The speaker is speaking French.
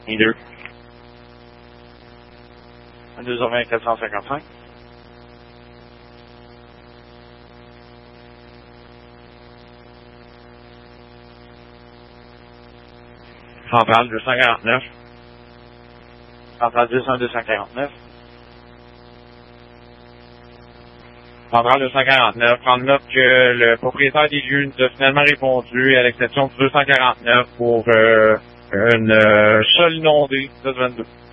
Et 2. 2h20, 455. Centrale 249. Centrale 249. Centrale 249. Prendre note que le propriétaire des lieux nous a finalement répondu à l'exception de 249 pour une seule inondée de 22.